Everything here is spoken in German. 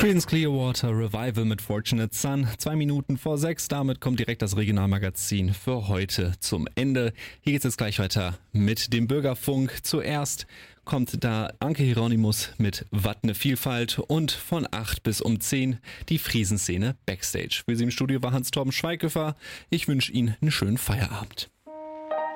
Creedence Clearwater Revival mit Fortunate Son, 2 Minuten vor 6. Damit kommt direkt das Regionalmagazin für heute zum Ende. Hier geht es jetzt gleich weiter mit dem Bürgerfunk. Zuerst kommt da Anke Hieronymus mit Wat ne Vielfalt und von 8 bis um 10 die Friesenszene Backstage. Für Sie im Studio war Hans-Torben Schweighöfer. Ich wünsche Ihnen einen schönen Feierabend.